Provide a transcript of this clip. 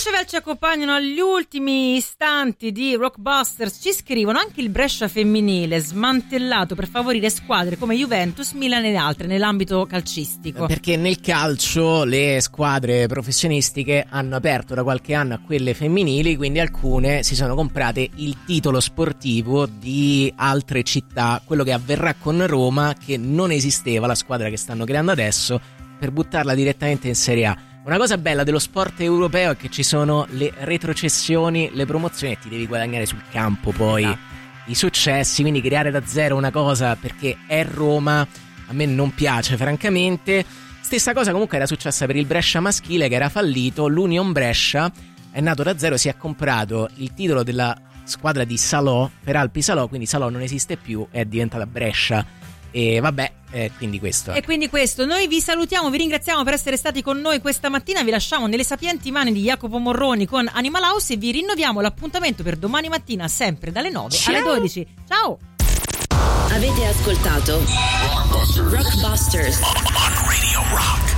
Courchevel ci accompagnano agli ultimi istanti di Rockbusters. Ci scrivono: anche il Brescia femminile smantellato per favorire squadre come Juventus, Milan e altre nell'ambito calcistico. Perché nel calcio le squadre professionistiche hanno aperto da qualche anno a quelle femminili, quindi alcune si sono comprate il titolo sportivo di altre città, quello che avverrà con Roma, che non esisteva, la squadra che stanno creando adesso, per buttarla direttamente in Serie A. Una cosa bella dello sport europeo è che ci sono le retrocessioni, le promozioni, e ti devi guadagnare sul campo poi i successi, quindi creare da zero una cosa perché è Roma a me non piace francamente. Stessa cosa comunque era successa per il Brescia maschile, che era fallito. L'Union Brescia è nato da zero, si è comprato il titolo della squadra di Salò per Alpi Salò, quindi Salò non esiste più, è diventata Brescia. E vabbè, quindi questo. E quindi questo, noi vi salutiamo, vi ringraziamo per essere stati con noi questa mattina, vi lasciamo nelle sapienti mani di Jacopo Morroni con Animal House e vi rinnoviamo l'appuntamento per domani mattina sempre dalle 9 alle 12. Ciao! Avete ascoltato Rockbusters on Radio Rock.